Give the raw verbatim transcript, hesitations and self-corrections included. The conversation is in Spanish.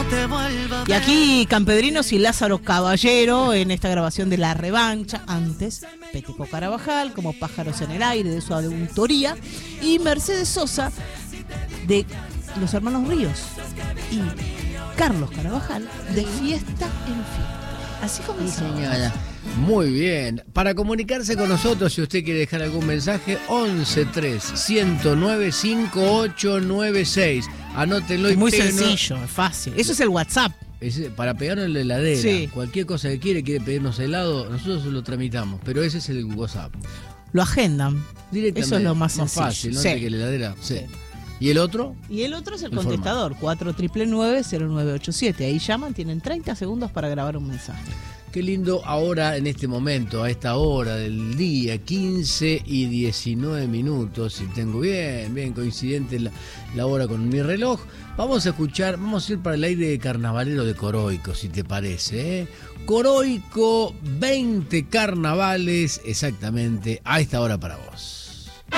Y aquí Campedrinos y Lázaro Caballero en esta grabación de La Revancha, antes Peteco Carabajal como Pájaros en el Aire, de su autoría, y Mercedes Sosa de Los Hermanos Ríos y Carlos Carabajal de Fiesta en Fiesta. Así comenzó. Sí, señora. Muy bien. Para comunicarse con nosotros, si usted quiere dejar algún mensaje, once tres, ciento nueve, cincuenta y ocho noventa y seis. Anótenlo y muy péguenos. Sencillo, es fácil. Eso es el WhatsApp. Es para pegarnos en la heladera. Sí. Cualquier cosa que quiere, quiere pedirnos helado, nosotros lo tramitamos. Pero ese es el WhatsApp. Lo agendan. Directamente. Eso es lo más, más sencillo. fácil, ¿no? Sí. Que la heladera. Sí. ¿Y el otro? Y el otro es el El contestador, cuatro nueve nueve, cero nueve ocho siete. Ahí llaman, tienen treinta segundos para grabar un mensaje. Qué lindo ahora, en este momento, a esta hora del día, quince y diecinueve minutos, si tengo bien, bien coincidente la, la hora con mi reloj. Vamos a escuchar, vamos a ir para el aire carnavalero de Coroico, si te parece, ¿eh? Coroico, veinte carnavales exactamente a esta hora para vos.